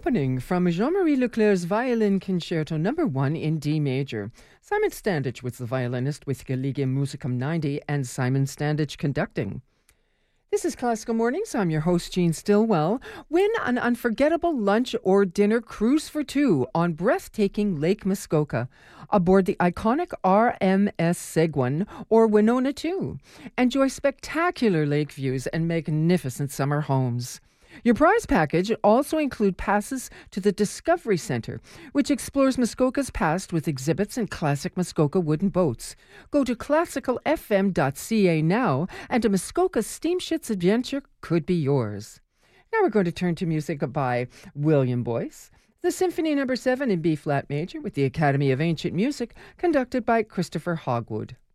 opening from Jean-Marie Leclerc's Violin Concerto No. 1 in D major. Simon Standage was the violinist with Collegium Musicum 90 and Simon Standage conducting. This is Classical Mornings. I'm your host, Jean Stillwell. Win an unforgettable lunch or dinner cruise for two on breathtaking Lake Muskoka aboard the iconic RMS Seguin or Winona 2. Enjoy spectacular lake views and magnificent summer homes. Your prize package also includes passes to the Discovery Center, which explores Muskoka's past with exhibits and classic Muskoka wooden boats. Go to classicalfm.ca now, and a Muskoka steamship's adventure could be yours. Now we're going to turn to music by William Boyce, the Symphony No. 7 in B-flat major with the Academy of Ancient Music, conducted by Christopher Hogwood.